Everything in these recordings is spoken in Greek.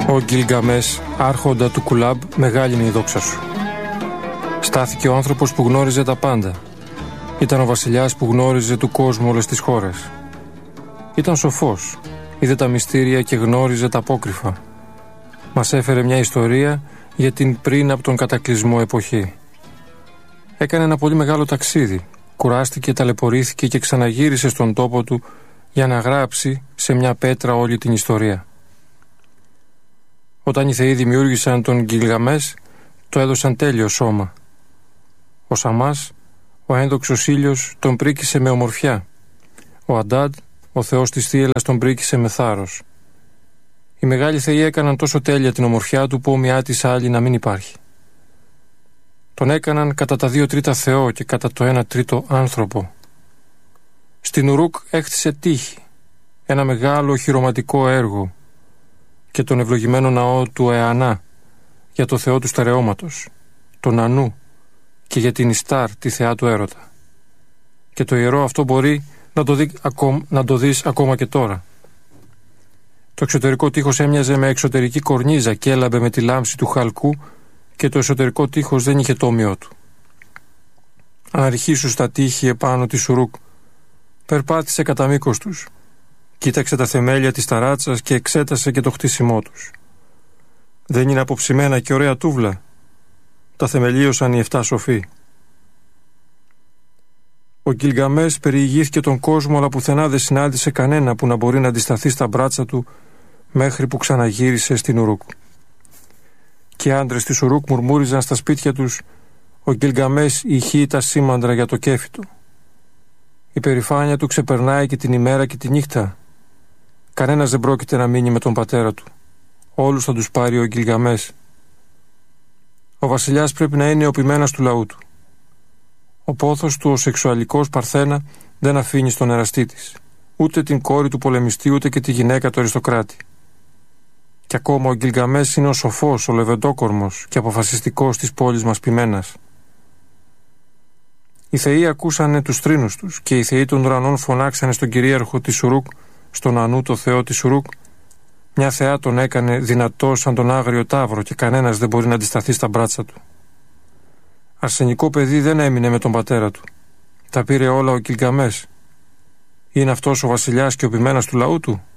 Ο Γκιλγκαμές, άρχοντα του Κουλάμπ, μεγάλη είναι η δόξα σου. Στάθηκε ο άνθρωπος που γνώριζε τα πάντα. Ήταν ο βασιλιάς που γνώριζε του κόσμου όλες τις χώρες. Ήταν σοφός, είδε τα μυστήρια και γνώριζε τα απόκρυφα. Μας έφερε μια ιστορία για την πριν από τον κατακλυσμό εποχή. Έκανε ένα πολύ μεγάλο ταξίδι. Κουράστηκε, ταλαιπωρήθηκε και ξαναγύρισε στον τόπο του για να γράψει σε μια πέτρα όλη την ιστορία. Όταν οι θεοί δημιούργησαν τον Γκιλγκαμές, το έδωσαν τέλειο σώμα. Ο Σαμάς, ο ένδοξος ήλιος, τον πρίκησε με ομορφιά. Ο Αντάντ, ο θεός της θύελλας, τον πρίκησε με θάρρος. Οι μεγάλοι θεοί έκαναν τόσο τέλεια την ομορφιά του που ομοιά της άλλη να μην υπάρχει. Τον έκαναν κατά τα 2/3 Θεό και κατά το 1/3 άνθρωπο. Στην Ουρούκ έχτισε τείχη, ένα μεγάλο οχυρωματικό έργο, και τον ευλογημένο ναό του Εανά για το θεό του στερεώματος, τον Ανού, και για την Ιστάρ, τη θεά του έρωτα. Και το ιερό αυτό μπορεί να το δεις ακόμα και τώρα. Το εξωτερικό τείχος έμοιαζε με εξωτερική κορνίζα και έλαμπε με τη λάμψη του χαλκού, και το εσωτερικό τείχος δεν είχε το όμοιό του. Αναρχίσου στα τείχη επάνω της Ουρούκ, περπάτησε κατά μήκος τους, κοίταξε τα θεμέλια της ταράτσας και εξέτασε και το χτίσιμό τους. Δεν είναι αποψημένα και ωραία τούβλα? Τα θεμελίωσαν οι 7 σοφοί. Ο Γκιλγκαμές περιηγήθηκε τον κόσμο, αλλά πουθενά δεν συνάντησε κανένα που να μπορεί να αντισταθεί στα μπράτσα του μέχρι που ξαναγύρισε στην Ουρούκ. Και οι άντρες της Ουρούκ μουρμούριζαν στα σπίτια τους: ο Γκιλγκαμές ηχεί τα σήμαντρα για το κέφι του. Η περηφάνεια του ξεπερνάει και την ημέρα και τη νύχτα. Κανένας δεν πρόκειται να μείνει με τον πατέρα του. Όλους θα τους πάρει ο Γκιλγκαμές. Ο βασιλιάς πρέπει να είναι ο ποιμένας του λαού του. Ο πόθος του, ο σεξουαλικός Παρθένα, δεν αφήνει στον εραστή της ούτε την κόρη του πολεμιστή, ούτε και τη γυναίκα του αριστοκράτη. Και ακόμα ο Γκιλγκαμές είναι ο σοφός, ο λεβεντόκορμος και αποφασιστικός της πόλης μας ποιμένας. Οι θεοί ακούσανε τους θρήνους τους και οι θεοί των ουρανών φωνάξανε στον κυρίαρχο της Ουρούκ, στον Ανού το θεό της Ουρούκ. Μια θεά τον έκανε δυνατό σαν τον άγριο ταύρο και κανένας δεν μπορεί να αντισταθεί στα μπράτσα του. Αρσενικό παιδί δεν έμεινε με τον πατέρα του. Τα πήρε όλα ο Γκιλγκαμές. Είναι αυτός ο βασιλιάς και ο ποιμένας του λαού του?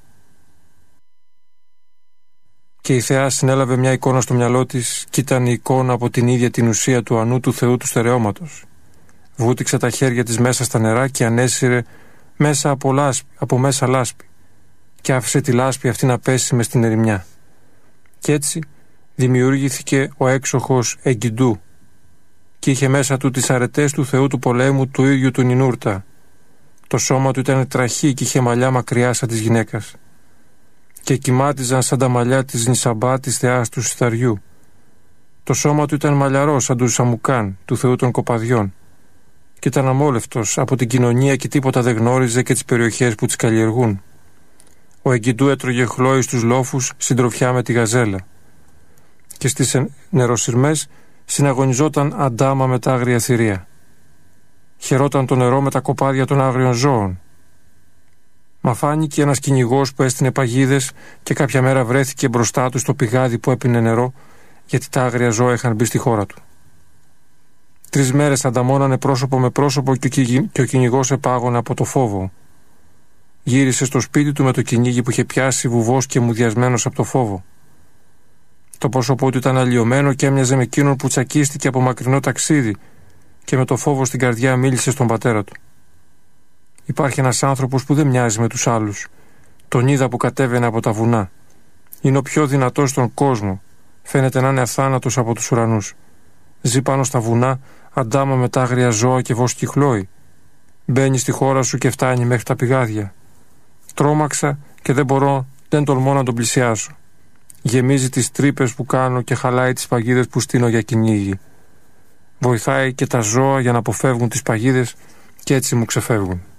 Και η θεά συνέλαβε μια εικόνα στο μυαλό της, κι ήταν η εικόνα από την ίδια την ουσία του Ανού του θεού του στερεώματος. Βούτυξε τα χέρια της μέσα στα νερά και ανέσυρε μέσα από μέσα λάσπη, και άφησε τη λάσπη αυτή να πέσει μες στην ερημιά. Κι έτσι δημιουργήθηκε ο έξοχος Εγκιντού, και είχε μέσα του τις αρετές του θεού του πολέμου, του ίδιου του Νινούρτα. Το σώμα του ήταν τραχή και είχε μαλλιά μακριά σαν της γυναίκας, και κοιμάτιζαν σαν τα μαλλιά της Νισαμπά, της θεάς του Σιταριού. Το σώμα του ήταν μαλλιαρό σαν του Σαμουκάν, του θεού των κοπαδιών, και ήταν αμόλευτος από την κοινωνία και τίποτα δεν γνώριζε και τις περιοχές που τις καλλιεργούν. Ο Εγκιντού έτρωγε χλόι στους λόφους συντροφιά με τη γαζέλα, και στις νεροσυρμές συναγωνιζόταν αντάμα με τα άγρια θηρία. Χαιρόταν το νερό με τα κοπάδια των άγριων ζώων. Μα φάνηκε ένας κυνηγός που έστεινε παγίδες και κάποια μέρα βρέθηκε μπροστά του στο πηγάδι που έπινε νερό, γιατί τα άγρια ζώα είχαν μπει στη χώρα του. 3 μέρες ανταμώνανε πρόσωπο με πρόσωπο και ο κυνηγός επάγωνε από το φόβο. Γύρισε στο σπίτι του με το κυνήγι που είχε πιάσει βουβός και μουδιασμένος από το φόβο. Το πρόσωπό του ήταν αλλοιωμένο και έμοιαζε με εκείνον που τσακίστηκε από μακρινό ταξίδι και με το φόβο στην καρδιά μίλησε στον πατέρα του. Υπάρχει ένας άνθρωπος που δεν μοιάζει με τους άλλους. Τον είδα που κατέβαινε από τα βουνά. Είναι ο πιο δυνατός στον κόσμο. Φαίνεται να είναι αθάνατος από τους ουρανούς. Ζει πάνω στα βουνά, αντάμα με τα άγρια ζώα και βόσκει χλόι. Μπαίνει στη χώρα σου και φτάνει μέχρι τα πηγάδια. Τρόμαξα και δεν τολμώ να τον πλησιάσω. Γεμίζει τις τρύπες που κάνω και χαλάει τις παγίδες που στείνω για κυνήγι. Βοηθάει και τα ζώα για να αποφεύγουν τις παγίδες και έτσι μου ξεφεύγουν.